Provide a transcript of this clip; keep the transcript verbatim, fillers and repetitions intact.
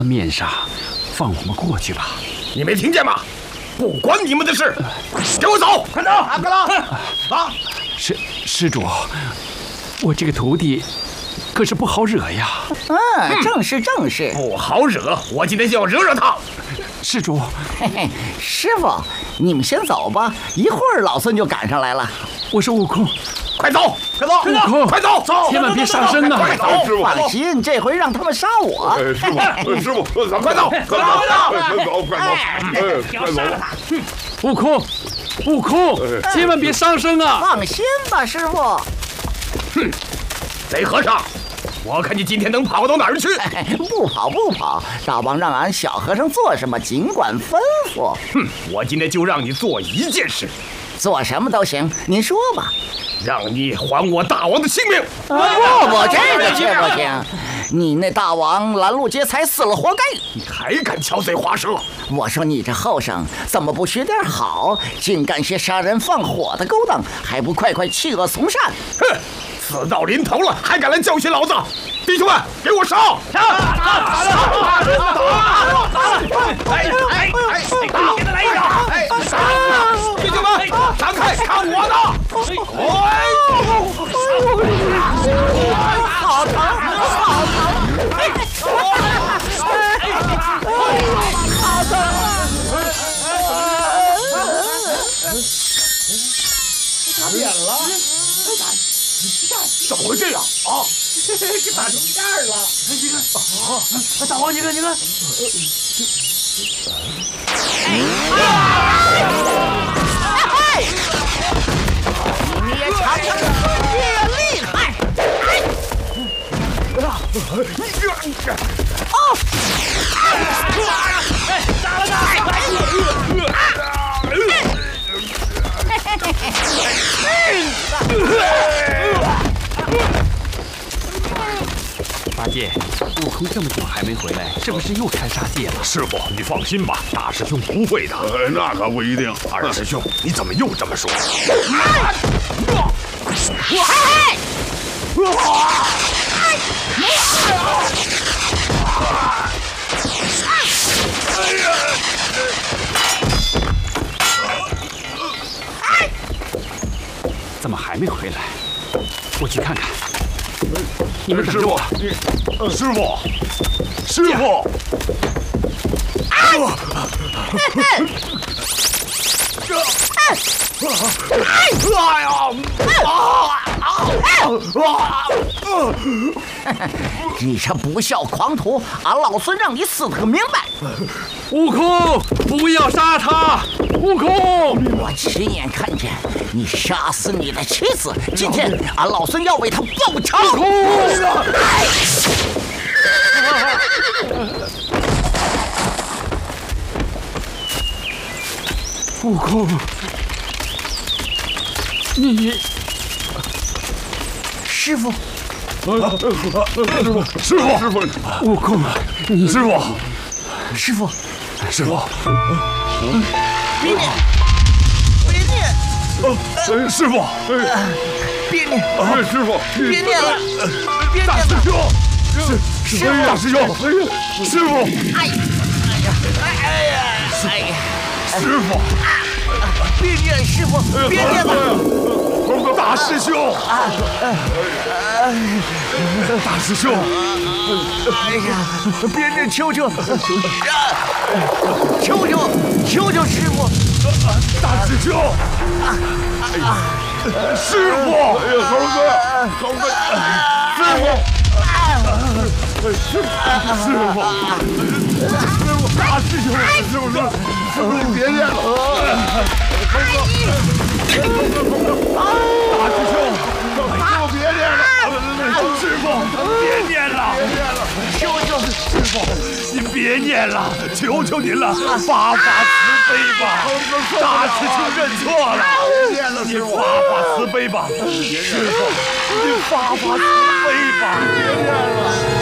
面纱，放我们过去吧。 你没听见吗？不关你们的事，给我走！ 快走！啊，快走！啊！ 施施主，我这个徒弟可是不好惹呀。 嗯，正是正是， 不好惹，我今天就要惹惹他。 施主， 嘿嘿，师傅，你们先走吧，一会儿老孙就赶上来了。 我是悟空， 快走， 快走， 悟空， 快走，走， 千万别杀生呐！ 快走， 师傅， 放心，这回让他们杀我。 师傅，师傅，咱们快走， 快走，快走，快走，哎，快走！ 悟空，悟空，千万别伤生啊！ 放心吧，师傅。 哼，贼和尚，我看你今天能跑到哪儿去？ 不跑不跑，大王让俺小和尚做什么，尽管吩咐。 哼，我今天就让你做一件事。 做什么都行，您说吧。 让你还我大王的性命！ 不不，这个可不行。你那大王拦路劫财死了，活该！ 你还敢巧嘴滑舌！ 我说你这后生怎么不学点好，竟干些杀人放火的勾当，还不快快弃恶从善！ 哼，死到临头了，还敢来教训老子！弟兄们，给我杀！杀！打！打！打！哎哎哎！给他来一掌！哎，弟兄们，闪开，看我的！哎！ 好疼，好疼！好疼！ 打扁了！ 怎么会这样啊？ 给打成这样了！你看，啊，大王，你看，你看， 哎！你也尝尝孙爷爷厉害！哦！ 哎，打了他！ 八戒，悟空这么久还没回来，是不是又开杀戒了？ 师傅，你放心吧，大师兄不会的。 呃，那可不一定。 二师兄，你怎么又这么说？ 怎么还没回来？我去看看。你们等师傅着我。， 你，师傅，师傅， 哎呀！ 你这不孝狂徒，俺老孙让你死个明白！ 悟空，不要杀他！悟空， 我亲眼看见你杀死你的妻子，今天俺老孙要为他报仇！ 悟空，悟空，你师傅， 师傅，师傅， 悟空啊，你师傅， 师傅， 师傅， 别念，别念， 呃，师傅，哎， 别念， 哎，师傅， 别念了，别大师念了！ 兄，师师大师兄，哎呀，师傅， 哎呀，哎呀，哎呀，哎呀！ 师傅， 别念，师傅，别念了！ 大师兄，大师兄， 哎呀，别念，求求，求求，求求师傅！ 大师兄，师傅，哎呀，猴哥，猴哥，师傅，师傅，师傅，大师兄，师傅，师傅，你别念了，猴哥，大师兄，师傅别念了，师傅别念了，别念了， 求求师傅，您别念了，求求您了，发发慈悲吧！大师兄认错了，您发发慈悲吧，师傅，您发发慈悲吧！别念了。